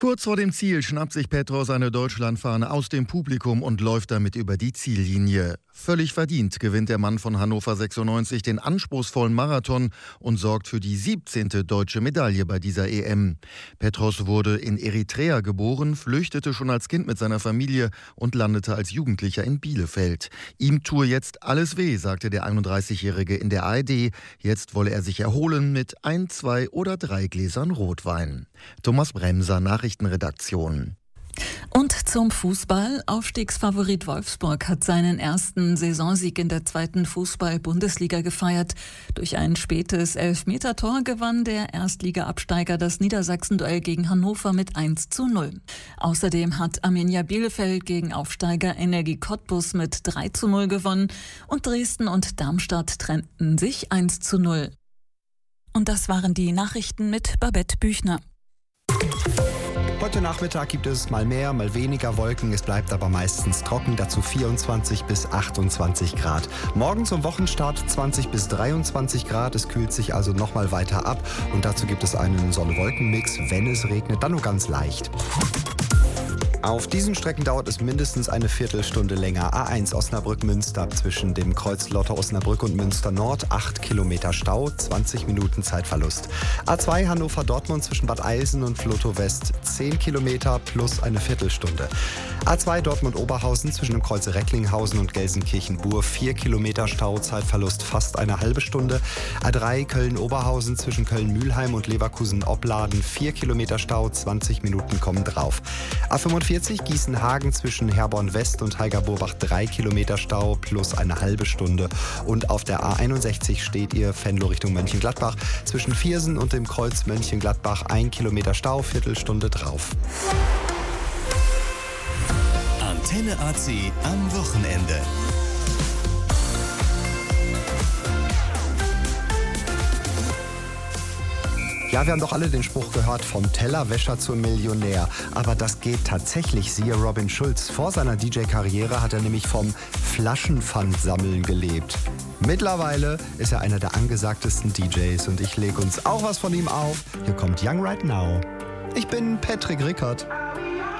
Kurz vor dem Ziel schnappt sich Petros eine Deutschlandfahne aus dem Publikum und läuft damit über die Ziellinie. Völlig verdient gewinnt der Mann von Hannover 96 den anspruchsvollen Marathon und sorgt für die 17. deutsche Medaille bei dieser EM. Petros wurde in Eritrea geboren, flüchtete schon als Kind mit seiner Familie und landete als Jugendlicher in Bielefeld. Ihm tue jetzt alles weh, sagte der 31-Jährige in der ARD. Jetzt wolle er sich erholen mit 1, 2 oder 3 Gläsern Rotwein. Thomas Bremser, Nachrichtenredaktion. Und zum Fußball. Aufstiegsfavorit Wolfsburg hat seinen ersten Saisonsieg in der 2. Fußball-Bundesliga gefeiert. Durch ein spätes Elfmetertor gewann der Erstliga-Absteiger das Niedersachsen-Duell gegen Hannover mit 1:0. Außerdem hat Arminia Bielefeld gegen Aufsteiger Energie Cottbus mit 3:0 gewonnen und Dresden und Darmstadt trennten sich 1:0. Und das waren die Nachrichten mit Babette Büchner. Heute Nachmittag gibt es mal mehr, mal weniger Wolken. Es bleibt aber meistens trocken, dazu 24 bis 28 Grad. Morgen zum Wochenstart 20 bis 23 Grad. Es kühlt sich also nochmal weiter ab. Und dazu gibt es einen Sonne-Wolken-Mix. Wenn es regnet, dann nur ganz leicht. Auf diesen Strecken dauert es mindestens eine Viertelstunde länger. A1 Osnabrück-Münster zwischen dem Kreuz Lotte-Osnabrück und Münster Nord 8 Kilometer Stau, 20 Minuten Zeitverlust. A2 Hannover-Dortmund zwischen Bad Eilsen und Vlotho West 10 Kilometer plus eine Viertelstunde. A2 Dortmund-Oberhausen zwischen dem Kreuz Recklinghausen und Gelsenkirchen-Bur 4 Kilometer Stau, Zeitverlust fast eine halbe Stunde. A3 Köln-Oberhausen zwischen Köln-Mühlheim und Leverkusen-Opladen 4 Kilometer Stau, 20 Minuten kommen drauf. A45 Gießen-Hagen zwischen Herborn West und Heiger-Burbach 3 Kilometer Stau plus eine halbe Stunde. Und auf der A61 steht ihr Venlo Richtung Mönchengladbach zwischen Viersen und dem Kreuz Mönchengladbach 1 Kilometer Stau, Viertelstunde drauf. Antenne AC am Wochenende. Ja, wir haben doch alle den Spruch gehört, vom Tellerwäscher zum Millionär. Aber das geht tatsächlich, siehe Robin Schulz. Vor seiner DJ-Karriere hat er nämlich vom Flaschenpfandsammeln gelebt. Mittlerweile ist er einer der angesagtesten DJs und ich lege uns auch was von ihm auf. Hier kommt Young Right Now. Ich bin Patrick Rickert.